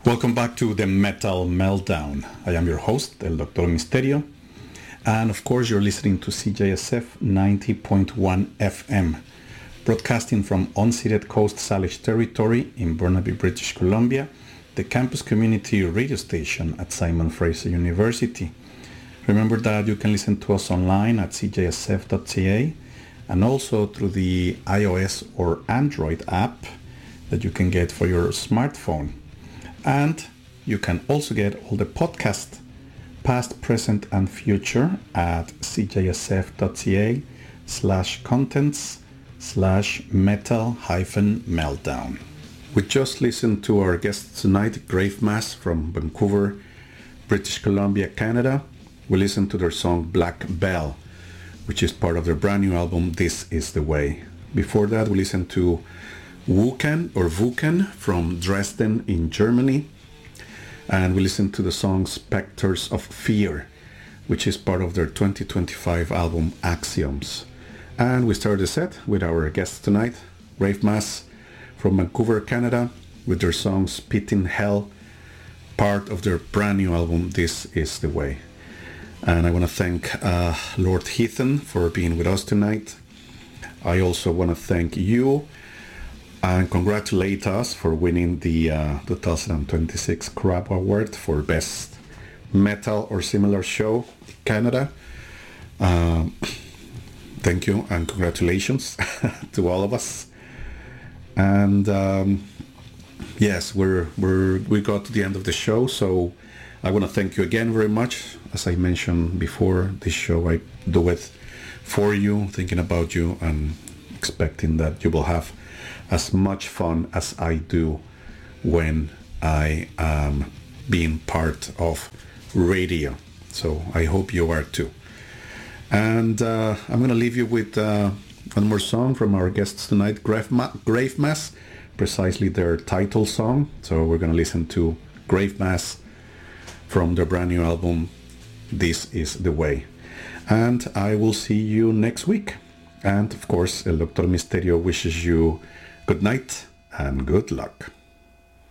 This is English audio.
Welcome back to the Metal Meltdown. I am your host, El Doctor Misterio. And of course, you're listening to CJSF 90.1 FM, broadcasting from unceded Coast Salish territory in Burnaby, British Columbia, the campus community radio station at Simon Fraser University. Remember that you can listen to us online at cjsf.ca and also through the iOS or Android app that you can get for your smartphone. And you can also get all the podcasts, past, present, and future at cjsf.ca/contents/metal-meltdown. We just listened to our guest tonight, Gravemass from Vancouver, British Columbia, Canada. We listened to their song Black Bell, which is part of their brand new album, This Is The Way. Before that, we listened to Wuken from Dresden in Germany. And we listened to the song Spectres of Fear, which is part of their 2025 album Axioms. And we started the set with our guests tonight, Gravemass from Vancouver, Canada, with their song Spit in Hell, part of their brand new album This Is The Way. And I want to thank Lord Heathen for being with us tonight. I also want to thank you and congratulate us for winning the 2026 Crab Award for Best Metal or Similar Show Canada. Thank you and congratulations to all of us. And yes, we got to the end of the show, so I want to thank you again very much. As I mentioned before, this show I do it for you, thinking about you and expecting that you will have as much fun as I do when I am being part of radio. So I hope you are too. And I'm going to leave you with one more song from our guests tonight, Gravemass, precisely their title song. So we're going to listen to Gravemass from their brand new album, This Is The Way. And I will see you next week. And of course, El Doctor Misterio wishes you good night and good luck.